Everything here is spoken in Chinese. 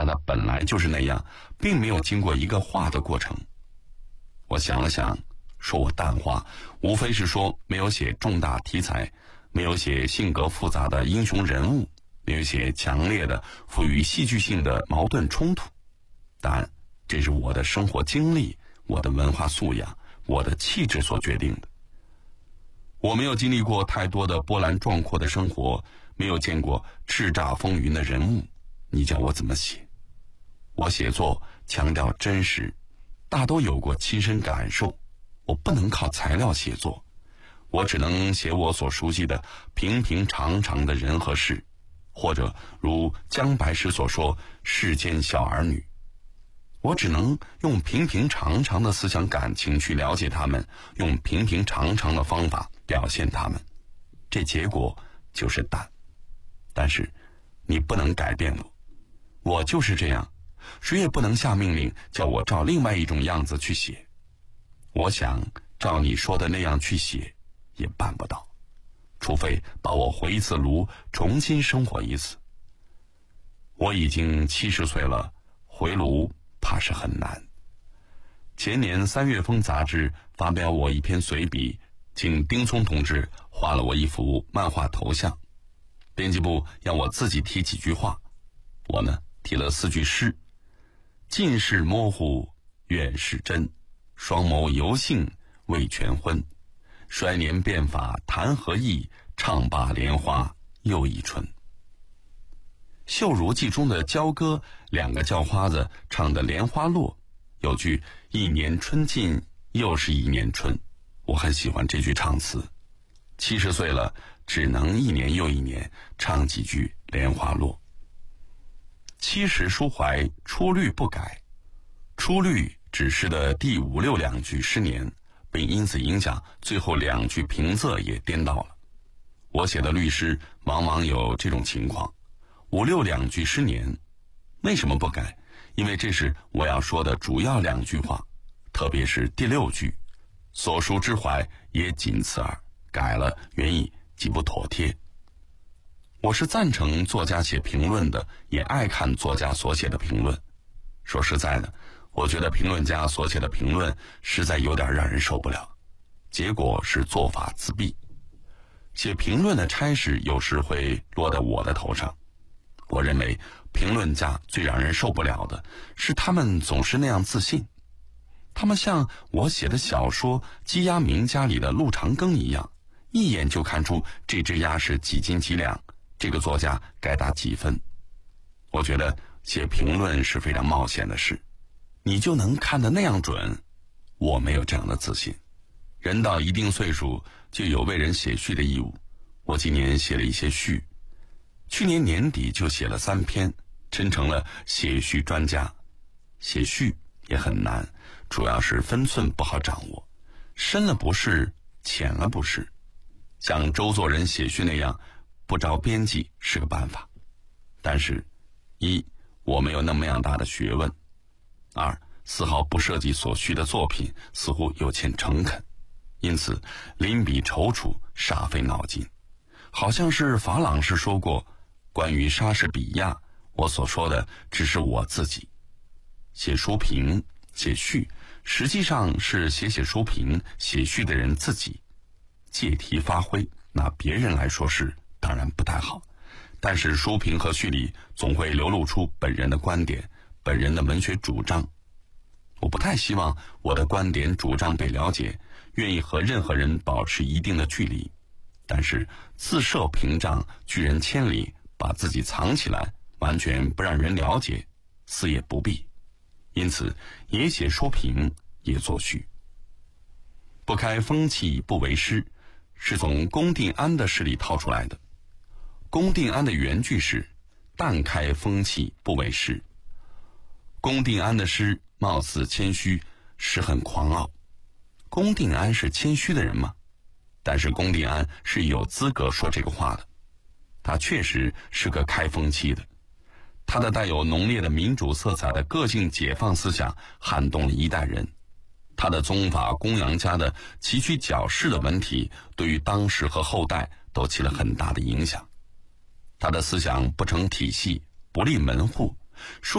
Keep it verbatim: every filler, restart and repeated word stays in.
的本来就是那样，并没有经过一个画的过程。我想了想，说我淡化，无非是说没有写重大题材，没有写性格复杂的英雄人物，没有写强烈的富于戏剧性的矛盾冲突。当然，这是我的生活经历，我的文化素养，我的气质所决定的。我没有经历过太多的波澜壮阔的生活，没有见过叱咤风云的人物，你叫我怎么写？我写作强调真实，大都有过亲身感受，我不能靠材料写作，我只能写我所熟悉的平平常常的人和事，或者如姜白石所说，世间小儿女。我只能用平平常常的思想感情去了解他们，用平平常常的方法表现他们，这结果就是淡。但是你不能改变我，我就是这样，谁也不能下命令叫我照另外一种样子去写。我想照你说的那样去写，也办不到，除非把我回一次炉，重新生活一次。我已经七十岁了，回炉怕是很难。前年三月风杂志发表我一篇随笔，请丁聪同志画了我一幅漫画头像，编辑部要我自己提几句话，我呢提了四句诗：近视模糊远视真，双眸游兴未全昏，衰年变法谈何易，唱罢莲花又一春。绣如记中的娇歌，两个叫花子唱的莲花落，有句一年春尽又是一年春，我很喜欢这句唱词。七十岁了，只能一年又一年唱几句莲花落。七十抒怀出律不改，出律指诗的第五六两句失年，并因此影响最后两句平仄也颠倒了。我写的律诗往往有这种情况，五六两句失年。为什么不改？因为这是我要说的主要两句话，特别是第六句，所抒之怀也仅此耳，改了原意极不妥帖。我是赞成作家写评论的，也爱看作家所写的评论。说实在的，我觉得评论家所写的评论实在有点让人受不了，结果是做法自毙。写评论的差事有时会落在我的头上。我认为评论家最让人受不了的是他们总是那样自信，他们像我写的小说《鸡鸭名家》里的陆长庚一样，一眼就看出这只鸭是几斤几两，这个作家该打几分。我觉得写评论是非常冒险的事，你就能看得那样准？我没有这样的自信。人到一定岁数就有为人写序的义务，我今年写了一些序，去年年底就写了三篇，真成了写序专家。写序也很难，主要是分寸不好掌握，深了不是，浅了不是。像周作人写序那样不着边际是个办法，但是一我没有那么样大的学问，二丝毫不涉及所需的作品，似乎有欠诚恳，因此临笔踌躇，煞费脑筋。好像是法朗士说过，关于莎士比亚，我所说的只是我自己。写书评写序实际上是写写书评写序的人自己借题发挥，拿别人来说事当然不太好，但是书评和序里总会流露出本人的观点，本人的文学主张。我不太希望我的观点主张被了解，愿意和任何人保持一定的距离，但是自设屏障，拒人千里，把自己藏起来，完全不让人了解，似也不必。因此也写书评，也作序。不开风气不为师，是从龚定安的诗里套出来的。龚定安的原句是但开风气不为师。龚定安的诗貌似谦虚，诗很狂傲。龚定安是谦虚的人吗？但是龚定安是有资格说这个话的，他确实是个开风气的。他的带有浓烈的民主色彩的个性解放思想撼动了一代人，他的宗法公羊家的崎岖矫饰的文体对于当时和后代都起了很大的影响。他的思想不成体系，不立门户，